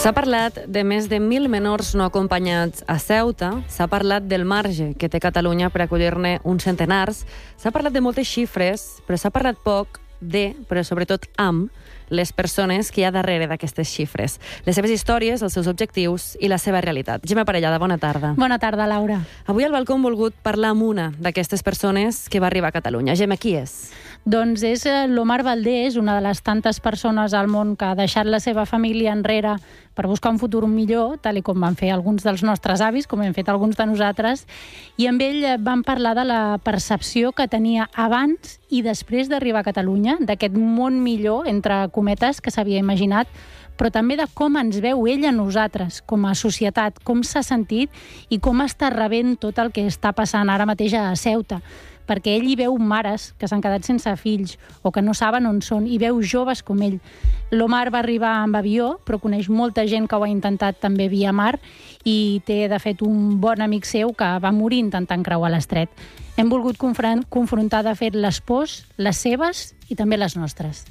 S'ha parlat de més de 1.000 menors no acompanyats a Ceuta, s'ha parlat del marge que té Catalunya per acollir-ne uns centenars, s'ha parlat de moltes xifres, però s'ha parlat poc de, però sobretot amb, les persones que hi ha darrere d'aquestes xifres, les seves històries, els seus objectius i la seva realitat. Gemma Parellada, bona tarda. Bona tarda, Laura. Avui al balcó hem volgut parlar amb una d'aquestes persones que va arribar a Catalunya. Gemma, qui és? Doncs és l'Omar Valdés, una de les tantes persones al món que ha deixat la seva família enrere per buscar un futur millor, tal com van fer alguns dels nostres avis, com hem fet alguns de nosaltres, i amb ell vam parlar de la percepció que tenia abans i després d'arribar a Catalunya, d'aquest món millor, entre cometes, que s'havia imaginat, però també de com ens veu ell a nosaltres, com a societat, com s'ha sentit i com està rebent tot el que està passant ara mateix a Ceuta, perquè ell hi veu mares que s'han quedat sense fills o que no saben on són, i veu joves com ell. L'Omar va arribar amb avió, però coneix molta gent que ho ha intentat també via mar, i té, de fet, un bon amic seu que va morir intentant creuar l'estret. Hem volgut confrontar, de fet, les pors, les seves i també les nostres.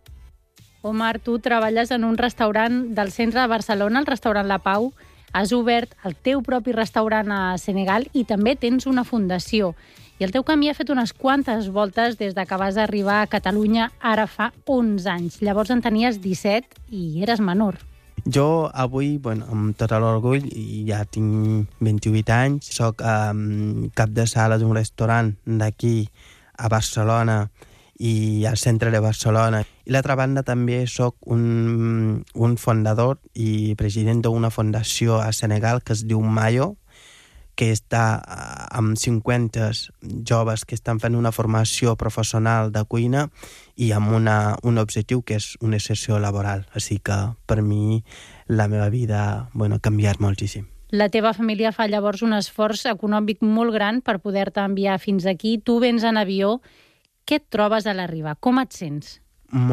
Omar, tu treballes en un restaurant del centre de Barcelona, el restaurant La Pau. Has obert el teu propi restaurant a Senegal i també tens una fundació. I el teu camí ha fet unes quantes voltes des de que vas arribar a Catalunya ara fa 11 anys. Llavors en tenies 17 i eres menor. Jo avui, amb tot l'orgull, ja tinc 28 anys, soc cap de sala d'un restaurant d'aquí a Barcelona i al centre de Barcelona. I l'altra banda també soc un fundador i president d'una fundació a Senegal que es diu Mayo, que està amb 50 joves que estan fent una formació professional de cuina i amb un objectiu que és una inserció laboral. Així que per mi la meva vida ha canviat moltíssim. La teva família fa llavors un esforç econòmic molt gran per poder-te enviar fins aquí. Tu vens en avió. Què et trobes a l'arribar? Com et sents?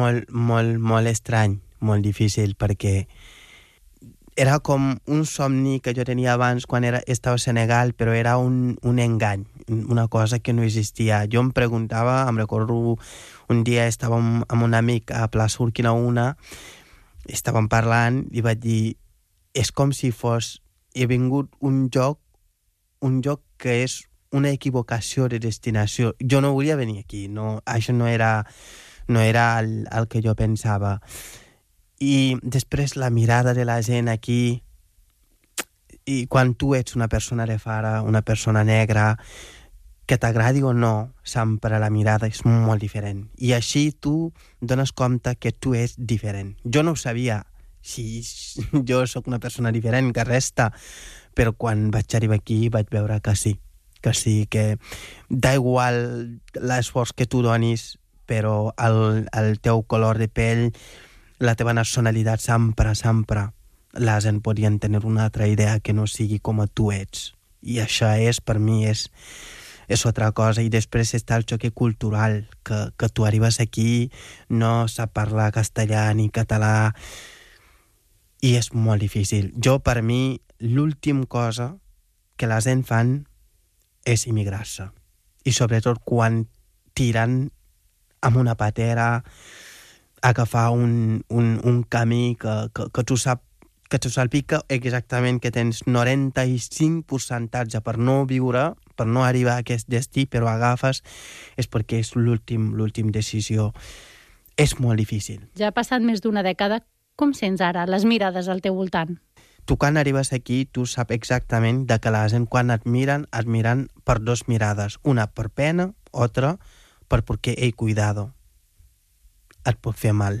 Molt estrany, molt difícil, perquè era com un somni que jo tenia abans quan estava a Senegal, però era un engany, una cosa que no existia. Jo em preguntava, em recordo un dia estàvem amb un amic a Plaça Urquinaona, estàvem parlant i vaig dir, és com si he vingut un lloc que és una equivocació de destinació. Jo no volia venir aquí, això no era el que jo pensava. I després la mirada de la gent aquí, i quan tu ets una persona de fora, una persona negra, que t'agradi o no, sempre la mirada és molt diferent. I així tu dones compte que tu ets diferent. Jo no ho sabia, si jo sóc una persona diferent que resta, però quan vaig arribar aquí vaig veure que sí, que da igual l'esforç que tu donis, però el teu color de pell, la teva nacionalitat sempre la gent podien tenir una altra idea que no sigui com tu ets. I això per mi és altra cosa. I després està el xoc cultural, que tu arribes aquí, no sap parlar castellà ni català, i és molt difícil. Per mi, l'últim cosa que la gent fan és immigrar-se. I sobretot quan tiren amb una patera, agafar un camí que tu salpica exactament que tens 95% per no viure, per no arribar a aquest destí, però agafes, és perquè és l'últim decisió. És molt difícil. Ja ha passat més d'una dècada. Com sents ara les mirades al teu voltant? Tu quan arribes aquí, tu saps exactament que la gent quan et miren per dos mirades. Una per pena, altra perquè, cuidado, et pot fer mal.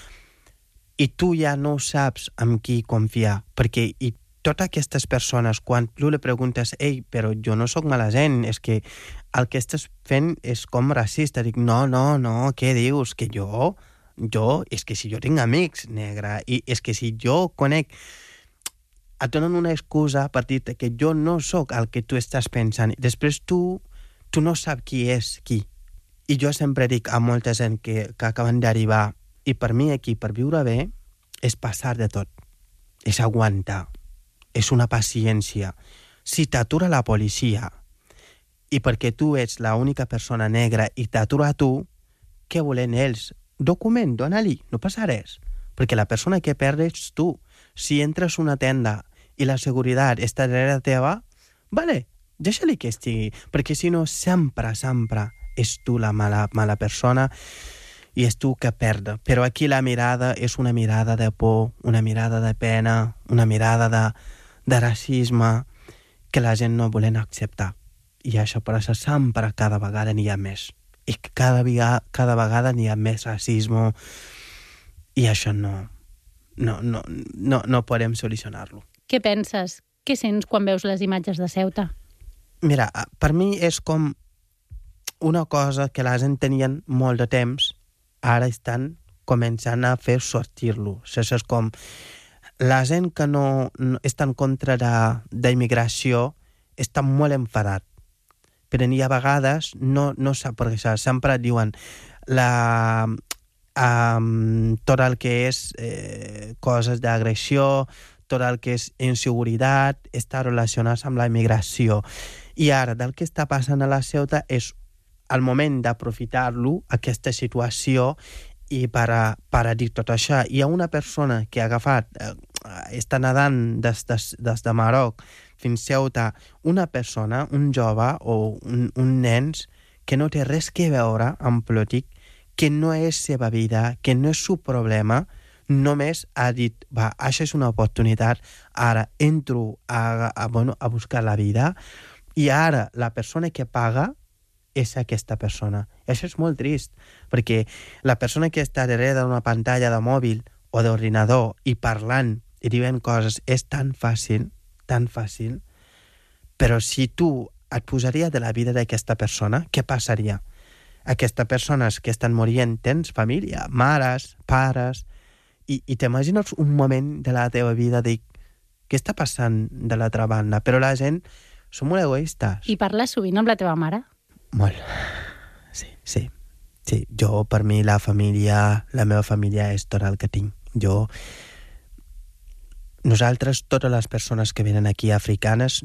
I tu ja no saps amb qui confiar, perquè totes aquestes persones, quan tu li preguntes, però jo no sóc mala gent, és que el que estàs fent és com racista. Dic, no, què dius? Que jo, és que si jo tinc amics negres, i és que si jo conec, et donen una excusa per dir que jo no sóc el que tu estàs pensant. Després tu no saps qui és qui. I jo sempre dic a molta gent que acaben d'arribar, i per mi aquí, per viure bé, és passar de tot. És aguantar. És una paciència. Si t'atura la policia, i perquè tu ets l'única persona negra i t'atura a tu, què volen ells? Document, dona-li, no passa res. Perquè la persona que perd ets tu. Si entres a una tenda i la seguretat està darrere teva, vale, deixa-li que estigui, perquè si no sempre és tu la mala persona i és tu que perda. Però aquí la mirada és una mirada de por, una mirada de pena, una mirada de racisme que la gent no volen acceptar. I això per això sempre, cada vegada n'hi ha més. I cada vegada n'hi ha més racisme i això no podem solucionar-lo. Què penses? Què sents quan veus les imatges de Ceuta? Mira, per mi és com una cosa que la gent tenien molt de temps, ara estan començant a fer sortir-lo. És com la gent que no està en contra d'immigració està molt enfadat. Però n'hi ha vegades, no sap, perquè sempre diuen tot el que és coses d'agressió, tot el que és inseguretat, està relacionat amb la immigració. I ara, del que està passant a la Ceuta és el moment d'aprofitar-lo, aquesta situació, i per a dir tot això. Hi ha una persona que ha agafat, està nedant des de Marroc fins a Ceuta, una persona, un jove o un nen que no té res que veure amb polític, que no és seva vida, que no és seu problema, només ha dit, va, això és una oportunitat, ara entro a buscar la vida, i ara la persona que paga és aquesta persona. I això és molt trist, perquè la persona que està darrere d'una pantalla de mòbil o d'ordinador i parlant i dient coses és tan fàcil, però si tu et posaries de la vida d'aquesta persona, què passaria? Aquestes persones que estan morint, tens família, mares, pares, i t'imagines un moment de la teva vida de què està passant de l'altra banda, però la gent són molt egoistes. I parles sovint amb la teva mare? Molt. Sí. Jo, per mi, la meva família és tot el que tinc. Nosaltres, totes les persones que venen aquí africanes,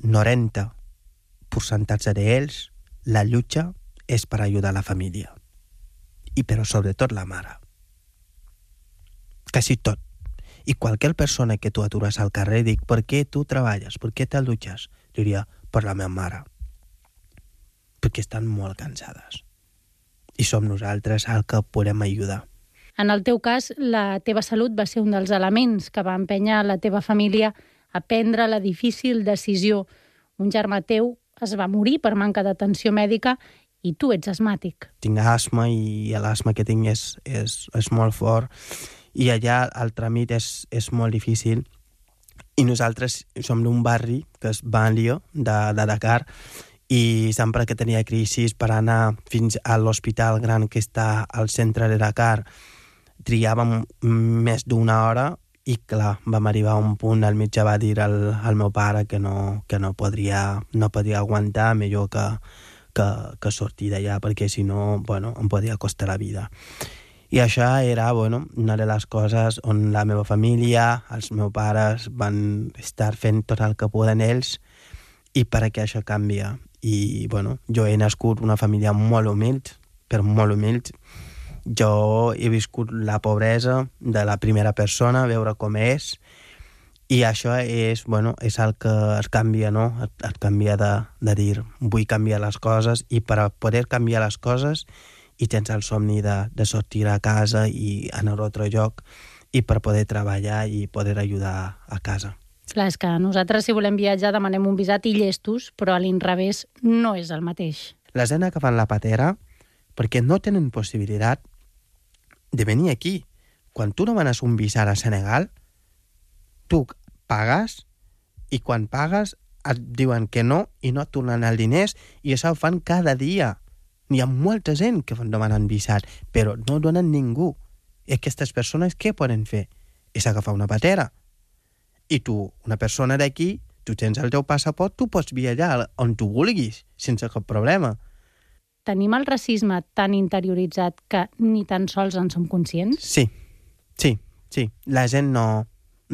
90% d'ells, la lluita és per ajudar la família. Però sobretot la mare. Quasi tot. I qualsevol persona que tu atures al carrer dic, per què tu treballes? Per què te luches? Diria, per la meva mare. Perquè estan molt cansades. I som nosaltres el que podem ajudar. En el teu cas, la teva salut va ser un dels elements que va empènyer la teva família a prendre la difícil decisió. Un germà teu es va morir per manca d'atenció mèdica i tu ets asmàtic. Tinc asma i l'asma que tinc és molt fort i allà el tràmit és molt difícil. I nosaltres som d'un barri que és Banlieue de Dakar i sempre que tenia crisis per anar fins a l'hospital gran que està al centre de Dakar triàvem més d'una hora i clar, vam arribar a un punt, el metge va dir al meu pare que no podria aguantar, millor que sortir d'allà perquè si no, em podia costar la vida. I això era una de les coses on la meva família, els meus pares van estar fent tot el que poden ells i perquè això canvia. I jo he nascut una família molt humil, però molt humil. Jo he viscut la pobresa de la primera persona, veure com és, i això és el que es canvia, no? Et canvia de dir, vull canviar les coses, i per poder canviar les coses i tens el somni de sortir a casa i anar a un altre lloc i per poder treballar i poder ajudar a casa. Clar, és que nosaltres si volem viatjar demanem un visat i llestos, però a l'inrevés no és el mateix. La gent que fan la patera perquè no tenen possibilitat de venir aquí. Quan tu demanes un visat a Senegal, tu pagues i quan pagues et diuen que no i no et tornen els diners i això ho fan cada dia. Hi ha molta gent que demanen visat, però no donen ningú. I aquestes persones què poden fer? És agafar una patera. I tu, una persona d'aquí, tu tens el teu passaport, tu pots viatjar on tu vulguis, sense cap problema. Tenim el racisme tan interioritzat que ni tan sols en som conscients? Sí. La gent no,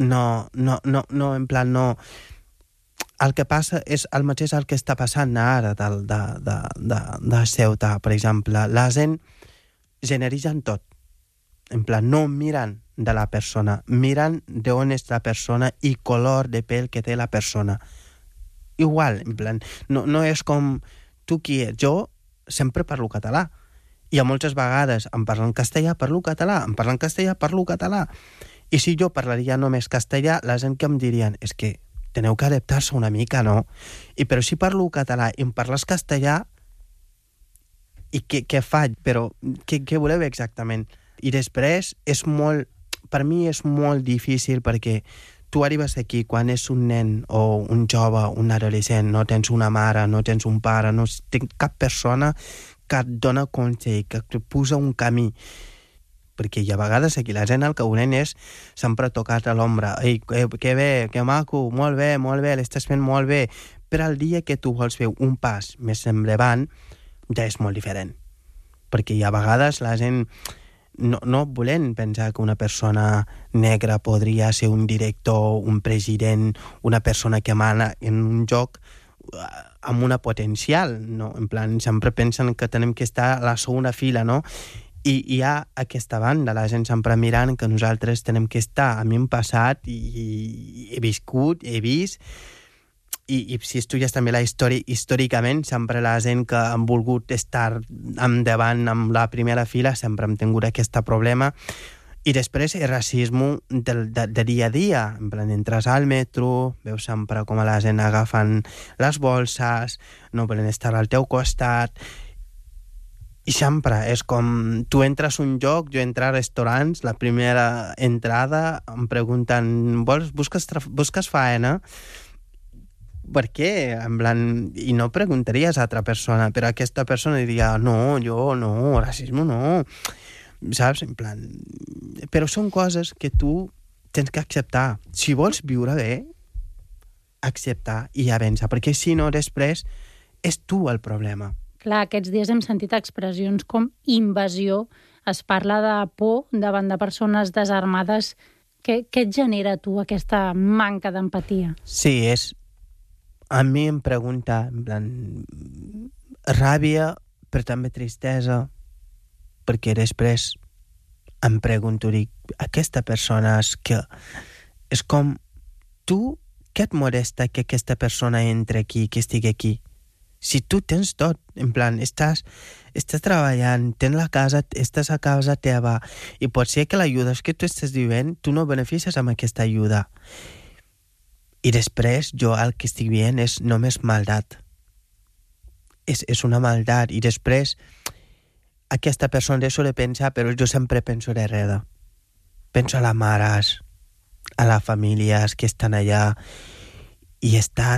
en plan, no. El que passa és el mateix el que està passant ara de Ceuta, per exemple. La gent generalitzen tot. En plan, no miren de la persona, miren d'on és la persona i color de pell que té la persona. Igual, en plan, no és com tu qui ets. Jo sempre parlo català. I a moltes vegades em parlen castellà, parlo català, em parlen castellà, parlo català. I si jo parlaria només castellà, la gent que em dirien és que teniu que adaptar-se una mica, no? Però si parlo català i em parles castellà, i què faig? Però què voleu exactament? I després per mi és molt difícil perquè tu arribes aquí quan és un nen o un jove, un adolescent, no tens una mare, no tens un pare, no tens cap persona que et dona consell, que et posa un camí. Perquè hi ha vegades aquí la gent el que volem és sempre tocar-te a l'ombra. Ei, que bé, que maco, molt bé, l'estàs fent molt bé. Però el dia que tu vols fer un pas més endavant, ja és molt diferent. Perquè hi ha vegades la gent no volem pensar que una persona negra podria ser un director, un president, una persona que mana en un lloc amb una potencial, no? En plan, sempre pensen que tenim que estar a la segona fila, no? I hi ha aquesta banda, la gent sempre mirant que nosaltres tenim que estar. A mi hem passat i he viscut, he vist, i si estudies també la història, històricament, sempre la gent que han volgut estar endavant amb la primera fila sempre hem tingut aquest problema. I després el racisme de dia a dia. En plan, entres al metro, veus sempre com la gent agafen les bolses, no volen estar al teu costat. I sempre és com, tu entres a un lloc, jo entro a restaurants, la primera entrada em pregunten, busques faena? Per què? En plan, i no preguntaries a altra persona, però aquesta persona diria, no, jo no, racisme no, saps? En plan, però són coses que tu tens que acceptar. Si vols viure bé, acceptar i avançar, perquè si no, després és tu el problema. Clar, aquests dies hem sentit expressions com invasió, es parla de por davant de persones desarmades. Què et genera a tu aquesta manca d'empatia? Sí, a mi em pregunta, en plan, ràbia, però també tristesa, perquè després em pregunto, dic, aquesta persona és com, tu, què et molesta que aquesta persona entre aquí, que estigui aquí? Si tu tens tot, en plan, estàs treballant, tens la casa, estàs a casa teva, i pot ser que l'ajuda que tu estàs vivint, tu no beneficies amb aquesta ajuda. I després jo el que estic veient és només maldat. És una maldat. I després aquesta persona deixo de pensar, però jo sempre penso darrere. Penso a les mares, a les famílies que estan allà, i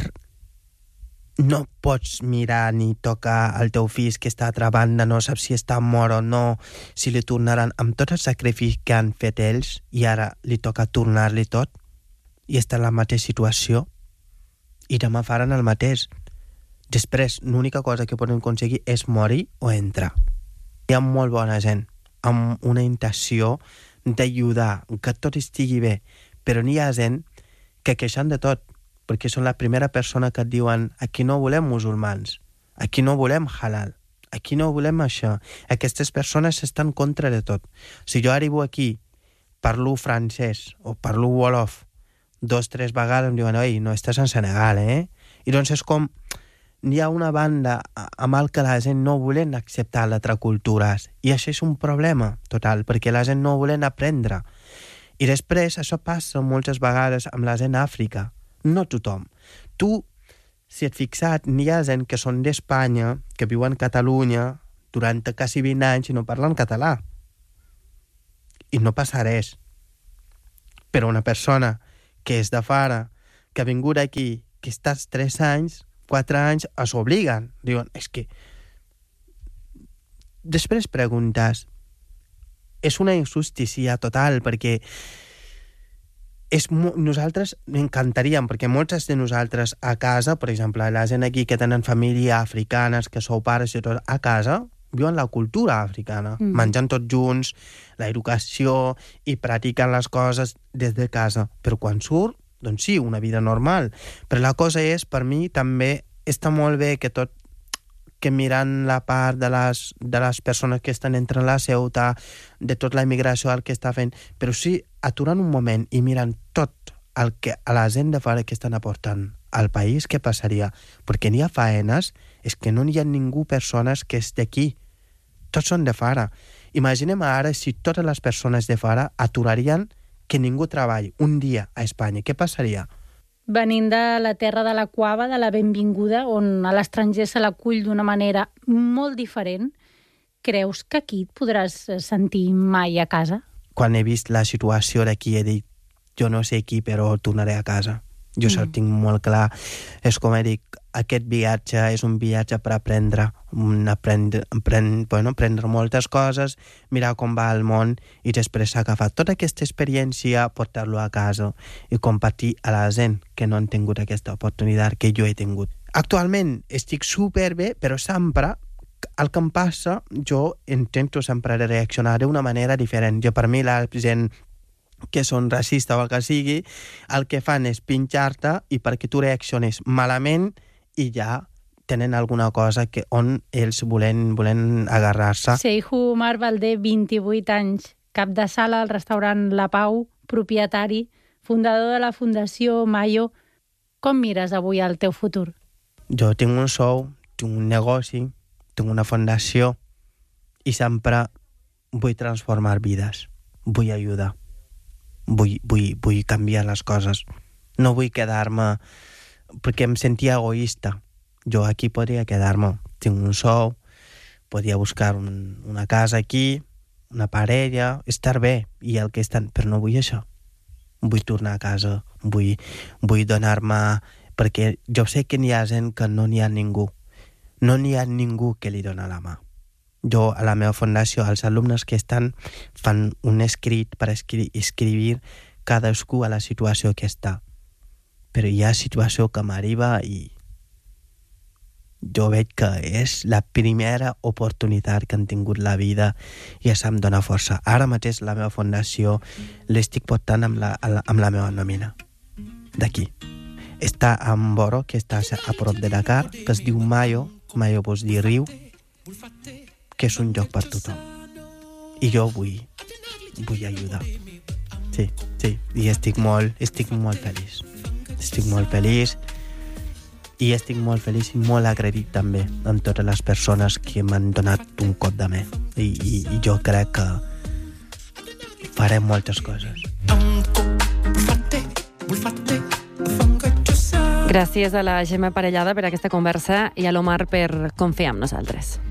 no pots mirar ni tocar el teu fill que està a altra banda, no saps si està mort o no, si li tornaran amb tot el sacrifici que han fet ells, i ara li toca tornar-li tot, i està en la mateixa situació, i demà faran el mateix. Després, l'única cosa que poden aconseguir és morir o entrar. Hi ha molt bona gent, amb una intenció d'ajudar, que tot estigui bé, però n'hi ha gent que queixen de tot, perquè són la primera persona que et diuen aquí no volem musulmans, aquí no volem halal, aquí no volem això. Aquestes persones estan contra de tot. Si jo arribo aquí, parlo francès o parlo wolof, 2-3 vegades em diuen, oi, no estàs en Senegal, I doncs és com, hi ha una banda amb el que la gent no volen acceptar l'altra cultures, i això és un problema total, perquè la gent no volen aprendre. I després això passa moltes vegades amb la gent d'Àfrica. No tothom. Tu, si et fixat, n'hi ha gent que són d'Espanya, que viuen a Catalunya durant quasi 20 anys i no parlen català. I no passa res. Però una persona que és de fora, que ha vingut aquí, que estàs 3 anys, 4 anys, es obliguen. Diuen, és que... Després preguntes, és una injustícia total, perquè nosaltres m'encantaríem, perquè moltes de nosaltres a casa, per exemple, la gent aquí que tenen família africanes, que sou pares i tot, a casa, viuen la cultura africana, menjant tots junts, l'educació, i practiquen les coses des de casa. Però quan surt, doncs sí, una vida normal. Però la cosa és, per mi, també està molt bé que mirant la part de les persones que estan entrant a la ciutat, de tota la immigració que està fent, però sí aturant un moment i mirant tot el que a la gent de fora que estan aportant al país, què passaria? Perquè n'hi ha faenes, és que no n'hi ha ningú, persones que és d'aquí. Tots són de fora. Imaginem ara si totes les persones de fora aturarien que ningú treballi un dia a Espanya. Què passaria? Venint de la terra de la cuava, de la benvinguda, on a l'estranger se l'acull d'una manera molt diferent, creus que aquí et podràs sentir mai a casa? Quan he vist la situació d'aquí he dit, jo no sé qui, però tornaré a casa. Jo això ho tinc molt clar. És com he dit, aquest viatge és un viatge per aprendre moltes coses, mirar com va el món i després agafar tota aquesta experiència, portar-lo a casa i compartir a la gent que no han tingut aquesta oportunitat que jo he tingut. Actualment estic superbé, però sempre el que em passa, jo intento sempre reaccionar d'una manera diferent. Per mi la gent que són racistes o el que sigui, el que fan és pinxar-te i perquè tu reacciones malament i ja tenen alguna cosa que on ells volen agarrar-se. Seihu Omar Baldé, 28 anys, cap de sala al restaurant La Pau, propietari, fundador de la Fundació Mayo. Com mires avui el teu futur? Jo tinc un sou, tinc un negoci, tinc una fundació i sempre vull transformar vides, vull ajudar. Vull canviar les coses. No vull quedar-me perquè em sentia egoista. Jo aquí podria quedar-me. Tinc un sou, podria buscar una casa aquí, una parella, estar bé, i el que estan... Però no vull això. Vull tornar a casa, vull donar-me... Perquè jo sé que n'hi ha gent que no n'hi ha ningú. No n'hi ha ningú que li dona la mà. Jo, a la meva fundació, els alumnes que estan fan un escrit per escriure cadascú a la situació que està. Però hi ha situació que m'arriba i jo veig que és la primera oportunitat que han tingut la vida i això em dona força. Ara mateix la meva fundació l'estic portant amb la meva nòmina d'aquí. Està a Mboro, que està a prop de Dakar, que es diu Mayo. Mayo vols dir riu, que és un lloc per tothom. I jo vull ajudar. Sí, i estic molt feliç. Estic molt feliç i estic molt feliç i molt agraït també amb totes les persones que m'han donat un cop de mà. I jo crec que farem moltes coses. Gràcies a la Gemma Parellada per aquesta conversa i a l'Omar per confiar en nosaltres.